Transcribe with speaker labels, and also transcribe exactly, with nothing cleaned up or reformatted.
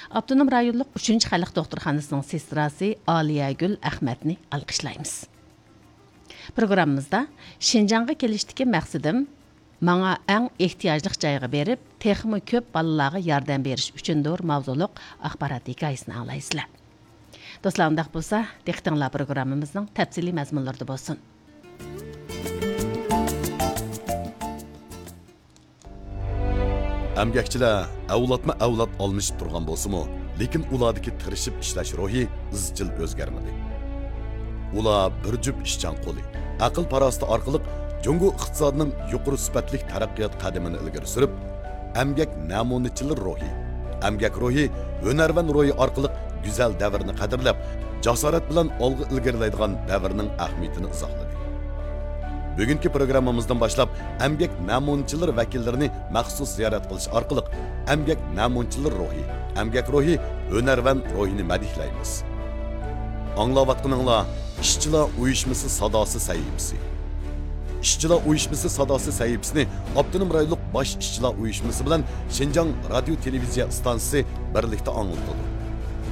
Speaker 1: Abdunum rayonluq uchinchi xalq doktorxonasining sestrasi Aliyagül Ahmedni alqışlaymiz. Programmamızda Şinjanğa kelishdiki maqsadim Маңа әң ehtiyojli joyga berib, texmi ko'p bolalarga yordam berish uchundir mavzuliq axborot hikoyasini anglaysizlar. Do'stlar, undaq bo'lsa, diqqatinglar programmamizning tafsiliy mazmunlarida bo'lsin.
Speaker 2: Əmgəkçilər avlatma avlat almışıb turğan bolsunmu, lekin ulardakı tirishib ishlash ruhi izchil o'zgarmadi. Ular bir jup ishchan qo'li, aql parasti orqali Jungo iqtisodining yuqori sifatli taraqqiyot qadamini ilgari surib, əmgak namunichilik ruhi, əmgak ruhi, hunarvan ruhi orqali go'zal davrni qadrlab, jasorat bilan olg'a ilgarilaydigan davrning ahamiyatini izohladi. Bugungi programmamizdan boshlab əmgak namunchilar vakillarini maxsus ziyorat qilish orqali əmgak namunchilar ruhi, əmgak ruhi, hunarvan ruhini madihlaymiz. Anglayotganinglar ishchilar uyushmasi sadosi sahifasi. İşçilar uyuşması sadası sahipsini Abdunum rayonluq baş işçilar uyuşması bilan Şinjan radyo televiziya stansiyasi birlikte anlatıldı.